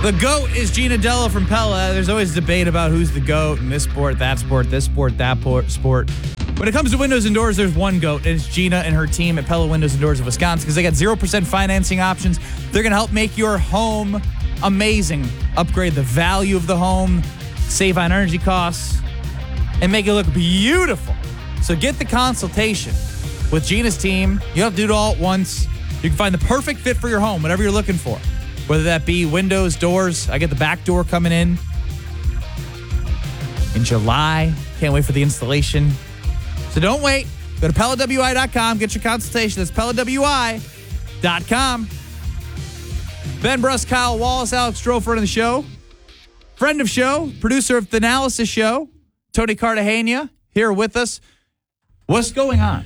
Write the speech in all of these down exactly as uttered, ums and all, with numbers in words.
The GOAT is Gina Della from Pella. There's always debate about who's the GOAT in this sport, that sport, this sport, that sport. When it comes to windows and doors, there's one GOAT, and it's Gina and her team at Pella Windows and Doors of Wisconsin, because they got zero percent financing options. They're going to help make your home amazing. Upgrade the value of the home, save on energy costs, and make it look beautiful. So get the consultation with Gina's team. You don't have to do it all at once. You can find the perfect fit for your home, whatever you're looking for. Whether that be windows, doors. I get the back door coming in in July. Can't wait for the installation. So don't wait. Go to Pella W I dot com. Get your consultation. That's Pella W I dot com. Ben Bruss, Kyle Wallace, Alex Strofer in the show. Friend of show, producer of the Analysis Show, Tony Cartagena, here with us. What's going on?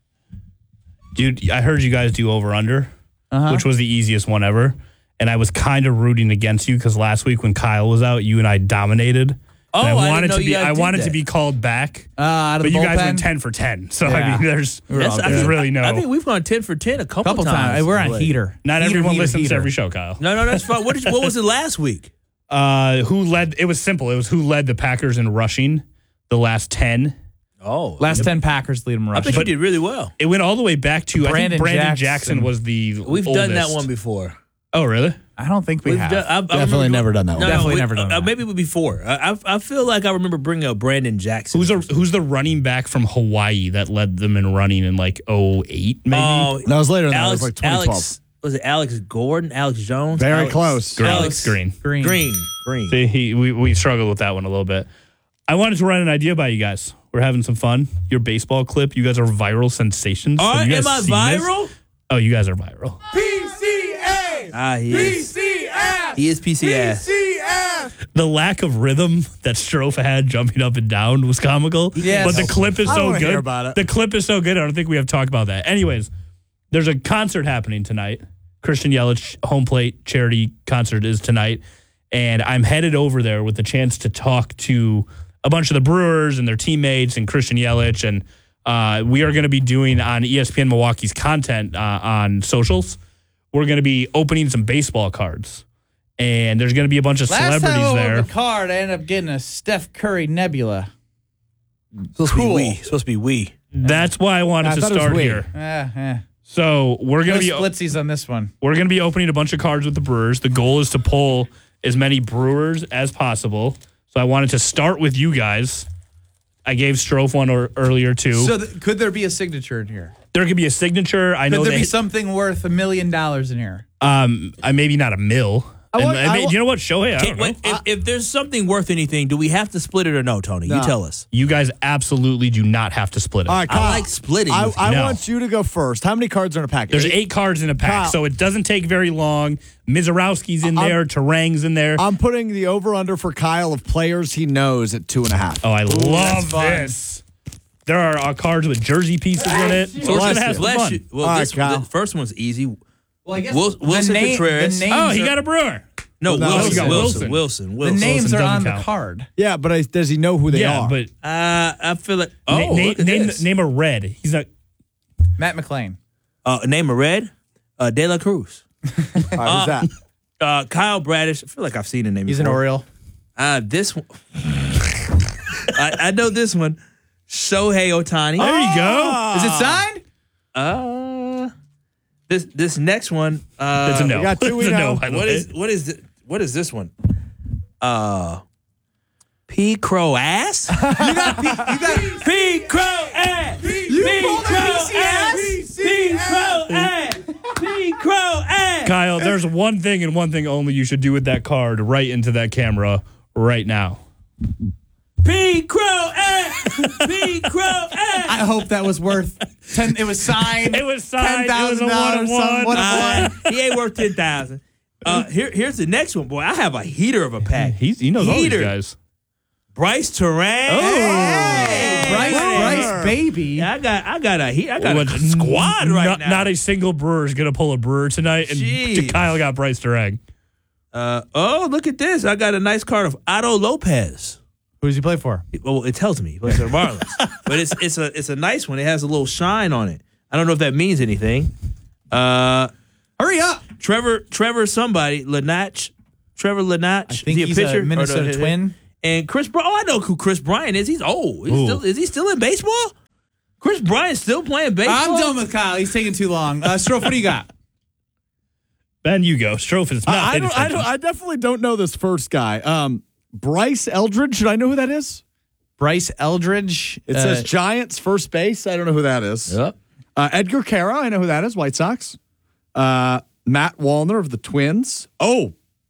Dude, I heard you guys do over-under, uh-huh. which was the easiest one ever. And I was kind of rooting against you because last week when Kyle was out, you and I dominated. Oh, and I I wanted didn't know to be. you guys I did wanted that. to be called back. Uh, out of but the you guys bullpen? went ten for ten. So Yeah. I mean, there's, That's- there's I, really no. I think we've gone ten for ten a couple, Couple times. We're on heater. Not Heater, everyone heater, listens heater. to every show, Kyle. No, no, that's fine. What, did you, what was it last week? Uh, who led? It was simple. It was who led the Packers in rushing the last ten. Oh, Last ten Packers lead them I rushing. bet you did really well. It went all the way back to I Brandon think Brandon Jackson. Jackson was the. We've oldest. done that one before. Oh, really? I don't think we We've have. done, I, I Definitely remember- never done that one. No, no, Definitely we- never done uh, that. Maybe before. I, I I feel like I remember bringing up Brandon Jackson. Who's a, who's the running back from Hawaii that led them in running in like oh eight maybe? Oh, No, it was later than that. It Alex, was like twenty twelve. Alex, was it Alex Gordon? Alex Jones? Very Alex, close. Green. Alex Green. Green. Green. Green. See, he, we, we struggled with that one a little bit. I wanted to run an idea by you guys. We're having some fun. Your baseball clip, you guys are viral sensations. All Have right, you guys am I seen this? viral? Oh, you guys are viral. P C A! Ah, he is. P C S! He is P C S. P C S! The lack of rhythm that Strofe had jumping up and down was comical. Yes. But the clip is I so wanna good. hear about it. The clip is so good. I don't think we have talked about that. Anyways, there's a concert happening tonight. Christian Yelich home plate charity concert is tonight. And I'm headed over there with the chance to talk to a bunch of the Brewers and their teammates and Christian Yelich. And uh, we are going to be doing on E S P N Milwaukee's content uh, on socials. We're going to be opening some baseball cards. And there's going to be a bunch of Last celebrities time I there. opened the card, I ended up getting a Steph Curry Nebula. Supposed Cool. to be we. Supposed to be we. That's why I wanted I to thought it was start we. here. Eh, eh. So we're No going to be splitsies on this one. we're going to be opening a bunch of cards with the Brewers. The goal is to pull as many Brewers as possible. So I wanted to start with you guys. I gave Strofe one or, earlier too. So th- could there be a signature in here? there could be a signature. I know Could there that be something worth a million dollars in here? um, I maybe not a mill. I want- And- and I may- wa- do you know what, Shohei? I don't Can't, know. wait, if, if there's something worth anything, do we have to split it or no, Tony? No. You tell us. You guys absolutely do not have to split it. All right, Kyle, I like splitting. I, I No. want you to go first. How many cards are in a pack? There's eight cards in a pack, Kyle. so it doesn't take very long. Mizorowski's in I'm- there. Terang's in there. I'm putting the over-under for Kyle of players he knows at two and a half. oh, I love fun. this. There are uh, cards with jersey pieces in it. So we're going to have some Bless fun. you. Well, All right, this, Kyle. the first one's easy. Well, I guess Wil- Wilson the name, Contreras. The names Oh, he are, got a Brewer. No, No, Wilson, he got Wilson. Wilson. Wilson. the Wilson. names Wilson are on doesn't the count. card. Yeah, but I, does he know who they Yeah, are? but Uh, I feel like. Oh, na- look at name this. name a red. He's not. Matt McClain. Uh, name a red. Uh, De La Cruz. All right, who's that? Uh, Kyle Bradish. I feel like I've seen the name. He's an before. Oriole. Uh, this one. I, I know this one. Shohei Ohtani. There you go. Is it signed? Uh, this this next one. Uh, It's a no. we got two we It's a know. no. by the What way. is what is th- what is this one? Uh, P Crow ass. You got P, you got P Crow ass. P called it Crow P C ass. S? P Crow ass. P Crow ass. Kyle, there's one thing and one thing only you should do with that card right into that camera right now. P Crow ass. P Crow ass. I hope that was worth ten. It was signed. It was signed. It was a ten thousand dollars. one-on-one. One Uh, he ain't worth ten thousand. Uh, here, here's the next one, boy. I have a heater of a pack. He's he knows all Heater. these guys. Bryce Terang. Oh. Hey, Bryce, Hey. Bryce, baby. Yeah, I got, I got a, he, I got What- a squad right not, now. Not a single brewer is going to pull a brewer tonight, and Jeez. Kyle got Bryce Durang. Uh, oh, look at this! I got a nice card of Otto Lopez. Who does he play for? Well, it tells me he plays for the Marlins, but it's it's a it's a nice one. It has a little shine on it. I don't know if that means anything. Uh, Hurry up. Trevor Trevor somebody Lanach Trevor Lynch. I think is he he's a pitcher? a Minnesota Or the- Twin. And Chris Bryant. Oh, I know who Chris Bryant is. He's old. He's still, is he still in baseball? Chris Bryant's still playing baseball? I'm done with Kyle. He's taking too long. Uh, Strofe, what do you got? Ben, you go. Strofe is not I, I, paying don't, I, attention. don't, I definitely don't know this first guy. Um, Bryce Eldridge. Should I know who that is? Bryce Eldridge. It uh, says Giants first base. I don't know who that is. Yep. Uh, Edgar Cara. I know who that is. White Sox. Uh, Matt Wallner of the Twins. Oh.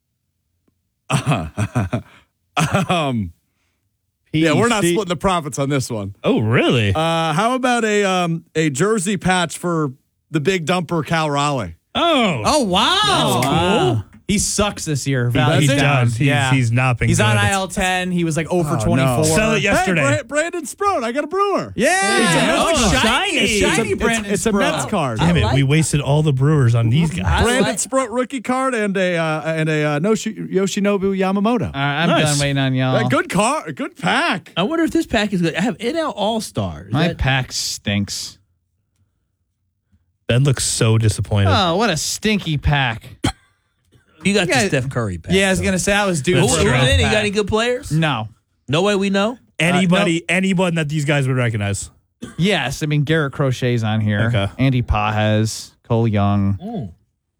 um. Yeah, we're not splitting the profits on this one. Oh, really? Uh, how about a um, a jersey patch for the big dumper Cal Raleigh? oh. Oh, wow. Wow. He sucks this year. He Value's does. down. He's- yeah. he's not been He's good. on I L ten. He was like oh for Oh, twenty-four. no. Sell it yesterday. Hey, Bra- Brandon Sprone. I got a brewer. Yeah. Oh, Oh, shiny. shiny. Shiny It's a, Brandon it's, it's a Sproul. Mets card. Damn it, like- we wasted all the Brewers on these guys. I Brandon like- Sprone rookie card and a uh, and a uh, Noshi, Yoshinobu Yamamoto. All right, I'm Nice. done waiting on y'all. Uh, good car, good pack. I wonder if this pack is good. I have N L All-Stars. My That- pack stinks. Ben looks so disappointed. Oh, what a stinky pack. you got Yeah. the Steph Curry pack. Yeah, I was going to say I was due Who, That's for who's a true. in it? You pack. got any good players? No. No way we know? Anybody, anyone that these guys would recognize. Yes, I mean Garrett Crochet's on here. Okay. Andy Pajes, Cole Young.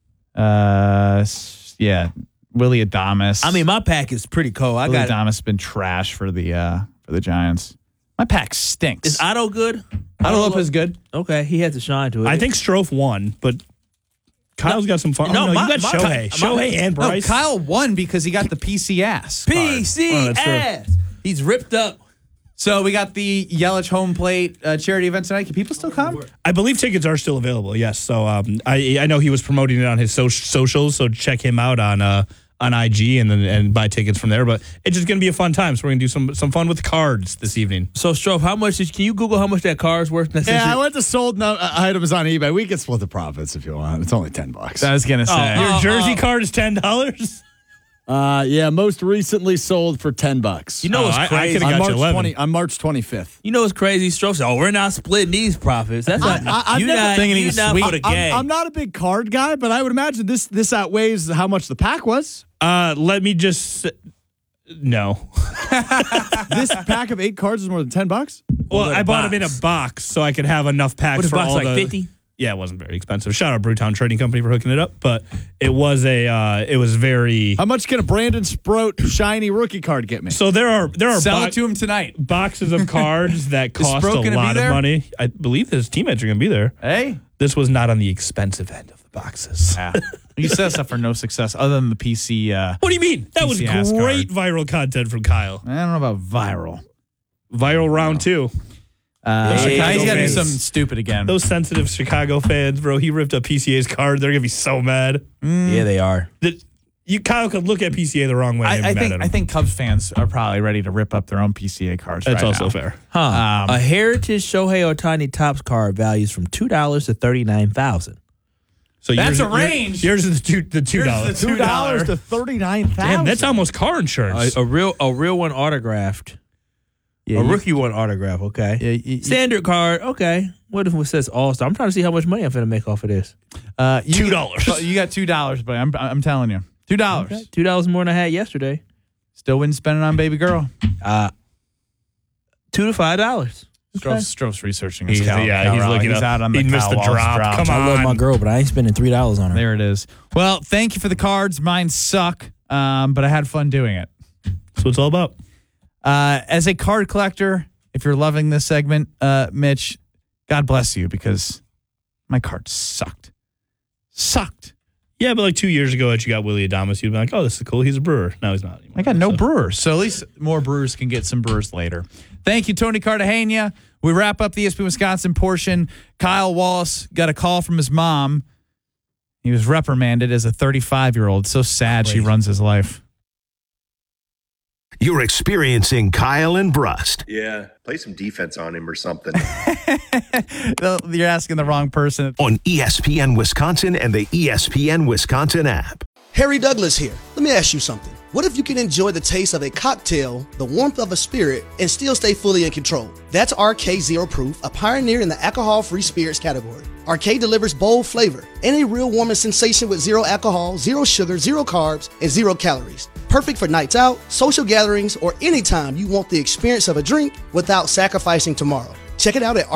Uh, s- yeah, Willie Adames. I mean, my pack is pretty cool. I Willie got. Adames has been trash for the uh for the Giants. My pack stinks. Is Otto good? Otto Lopez good? Okay, he has to shine to it. I think Strofe won, but Kyle's got some fun. No, oh, no, my- you got my- Shohei. my- Shohei and No, Bryce. Kyle won because he got the P C ass. P card. C Oh, that's true. ass. He's ripped up. So we got the Yelich home plate uh, charity event tonight. Can people still come? I believe tickets are still available. Yes, so um, I I know he was promoting it on his so- socials, so check him out on uh on I G and then and buy tickets from there. But it's just gonna be a fun time. So we're gonna do some some fun with cards this evening. So, Strofe, how much is, can you Google how much that car is worth? That's Yeah, I went to sold no, uh, items on eBay. We can split the profits if you want. It's only ten bucks. I was gonna say. Your Oh, jersey oh. card is ten dollars. Uh, yeah, most recently sold for ten bucks. You know Oh, what's I- I crazy? could've on got you March eleven. twenty on March twenty fifth. You know what's crazy? Strofe said, "Oh, we're not splitting these profits." That's not. I- I've you never- not, Thinking you he's not sweet. for the game. I'm, I'm not a big card guy, but I would imagine this this outweighs how much the pack was. Uh, let me just s- no. This pack of eight cards is more than ten bucks. Well, in a I bought them in a box. box so I could have enough packs What, a for box all like the fifty? Yeah, it wasn't very expensive. Shout out Brewtown Trading Company for hooking it up, but it was a uh, it was very. How much can a Brandon Sprout shiny rookie card get me? So there are there are Sell bo- it to him tonight. boxes of cards that cost Sprout a gonna be lot of there? money. I believe his teammates are going to be there. Hey. This was not on the expensive end of the boxes. Yeah. You set us up for no success other than the P C. Uh, What do you mean? That was P C ass great viral content from Kyle. I don't know about viral. Viral round two. Uh, Hey, he's got to do fans. something stupid again. Those sensitive Chicago fans, bro. He ripped up P C A's card. They're gonna be so mad. Yeah, they are. That you Kyle could look at P C A the wrong way. and I, I be mad think at him. I think Cubs fans are probably ready to rip up their own P C A cards. that's right also now. fair. Huh? Um, a Heritage Shohei Ohtani Topps card values from two dollars to thirty nine thousand. So That's yours, a your- range. Yours is the two the two Yours is dollars. the Two dollars to thirty nine thousand. Damn, that's almost car insurance. A, a real, a real one autographed. Yeah, a you- rookie one autograph. Okay. Yeah, you- you- Standard card. Okay. What if it says All Star? I'm trying to see how much money I'm finna make off of this. uh, you Two get- dollars. You got two dollars, but I'm I'm telling you, two dollars. Okay. Two dollars more than I had yesterday. Still wouldn't spend it on baby girl. Uh, two to five dollars. Stroh's, Stroh's researching his He's- Cal, yeah, Cal he's Raleigh. looking He's up. out on the He missed Cal the Walsh drop. drop. Come I love on. my girl, but I ain't spending three dollars on her. There it is. Well, thank you for the cards. Mine suck, um, but I had fun doing it. That's what it's all about. Uh, as a card collector, if you're loving this segment, uh, Mitch, God bless you because my cards sucked. Sucked. Yeah, but like two years ago, that you got Willie Adames, you'd be like, "Oh, this is cool. He's a brewer." No, he's not anymore. I got no So- brewers, so at least more brewers can get some brewers later. Thank you, Tony Cartagena. We wrap up the E S P N Wisconsin portion. Kyle Wallace got a call from his mom. He was reprimanded as a thirty-five-year-old. So sad she runs his life. You're experiencing Kyle and Brust. Yeah, play some defense on him or something. You're asking the wrong person. On E S P N Wisconsin and the E S P N Wisconsin app. Harry Douglas here. Let me ask you something. What if you can enjoy the taste of a cocktail, the warmth of a spirit, and still stay fully in control? That's R K Zero Proof, a pioneer in the alcohol-free spirits category. R K delivers bold flavor and a real warming sensation with zero alcohol, zero sugar, zero carbs, and zero calories. Perfect for nights out, social gatherings, or anytime you want the experience of a drink without sacrificing tomorrow. Check it out at